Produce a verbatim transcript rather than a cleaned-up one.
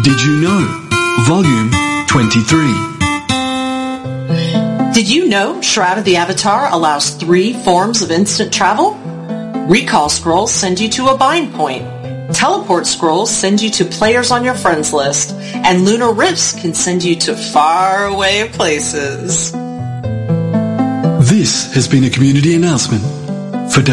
Did you know? Volume twenty-three. Did you know Shroud of the Avatar allows three forms of instant travel? Recall scrolls send you to a bind point. Teleport scrolls send you to players on your friends list. And lunar rifts can send you to faraway places. This has been a community announcement for